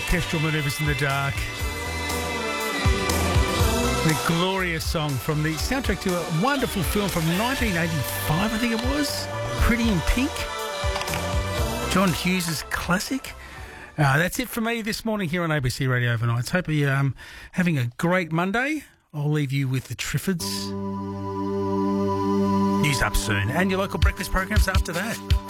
orchestral manoeuvres in the dark. The glorious song from the soundtrack to a wonderful film from 1985, I think it was, Pretty in Pink. John Hughes' classic. That's it for me this morning here on ABC Radio Overnights. Hope you're having a great Monday. I'll leave you with the Triffids. News up soon. And your local breakfast programs after that.